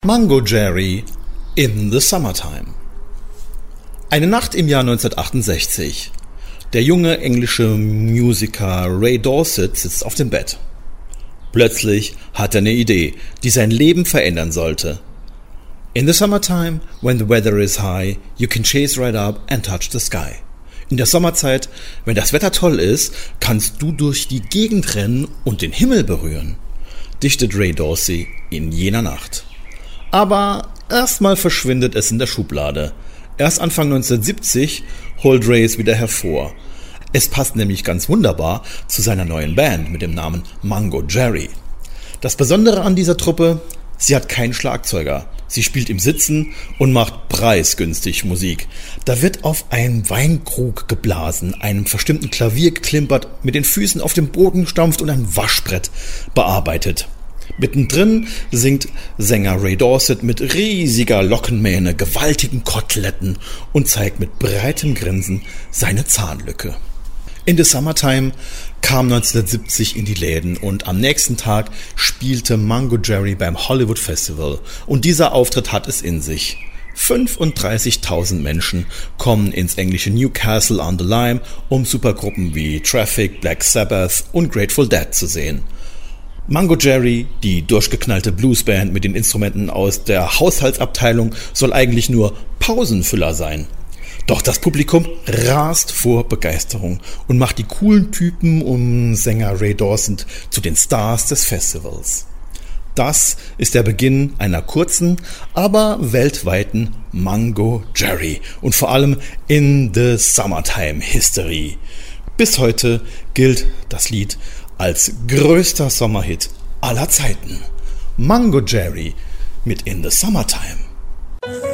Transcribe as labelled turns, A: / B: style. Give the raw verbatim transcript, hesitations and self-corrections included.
A: Mungo Jerry in the Summertime. Eine Nacht im Jahr neunzehnhundertachtundsechzig. Der junge englische Musiker Ray Dorset sitzt auf dem Bett. Plötzlich hat er eine Idee, die sein Leben verändern sollte. In the summertime, when the weather is high, you can chase right up and touch the sky. In der Sommerzeit, wenn das Wetter toll ist, kannst du durch die Gegend rennen und den Himmel berühren, dichtet Ray Dorsey in jener Nacht. Aber erstmal verschwindet es in der Schublade. Erst Anfang neunzehnhundertsiebzig holt Ray es wieder hervor. Es passt nämlich ganz wunderbar zu seiner neuen Band mit dem Namen Mungo Jerry. Das Besondere an dieser Truppe: sie hat keinen Schlagzeuger. Sie spielt im Sitzen und macht preisgünstig Musik. Da wird auf einen Weinkrug geblasen, einem verstimmten Klavier geklimpert, mit den Füßen auf dem Boden gestampft und ein Waschbrett bearbeitet. Mittendrin singt Sänger Ray Dorset mit riesiger Lockenmähne, gewaltigen Koteletten und zeigt mit breitem Grinsen seine Zahnlücke. In the Summertime kam neunzehnhundertsiebzig in die Läden und am nächsten Tag spielte Mungo Jerry beim Hollywood Festival. Und dieser Auftritt hat es in sich. fünfunddreißigtausend Menschen kommen ins englische Newcastle on the Lyme, um Supergruppen wie Traffic, Black Sabbath und Grateful Dead zu sehen. Mungo Jerry, die durchgeknallte Bluesband mit den Instrumenten aus der Haushaltsabteilung, soll eigentlich nur Pausenfüller sein. Doch das Publikum rast vor Begeisterung und macht die coolen Typen um Sänger Ray Dorset zu den Stars des Festivals. Das ist der Beginn einer kurzen, aber weltweiten Mungo Jerry und vor allem in the Summertime History. Bis heute gilt das Lied als größter Sommerhit aller Zeiten. Mungo Jerry mit In the Summertime.